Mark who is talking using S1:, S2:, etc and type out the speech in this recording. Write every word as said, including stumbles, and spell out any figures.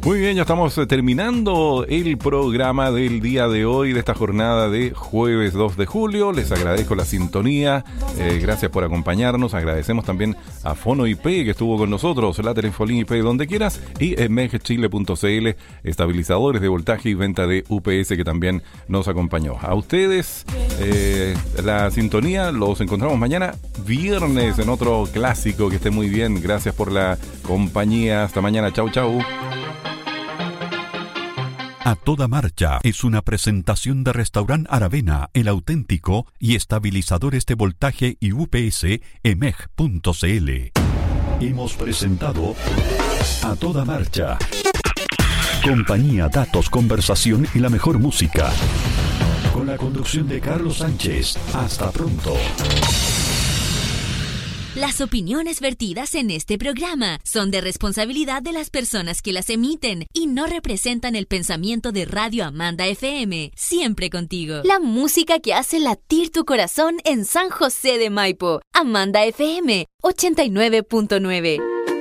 S1: Muy bien, ya estamos terminando el programa del día de hoy, de esta jornada de jueves dos de julio. Les agradezco la sintonía, eh, gracias por acompañarnos. Agradecemos también a Fono I P que estuvo con nosotros, la Telefonía I P donde quieras, y M E G Chile punto C L, estabilizadores de voltaje y venta de U P S, que también nos acompañó. A ustedes eh, la sintonía, los encontramos mañana viernes en otro clásico. Que esté muy bien, gracias por la compañía. Hasta mañana, chau chau.
S2: A Toda Marcha es una presentación de Restaurant Aravena, el auténtico, y estabilizadores de voltaje y U P S M E G punto C L. Hemos presentado A Toda Marcha. Compañía, datos, conversación y la mejor música. Con la conducción de Carlos Sánchez. Hasta pronto.
S3: Las opiniones vertidas en este programa son de responsabilidad de las personas que las emiten y no representan el pensamiento de Radio Amanda F M, siempre contigo. La música que hace latir tu corazón en San José de Maipo. Amanda F M ochenta y nueve punto nueve.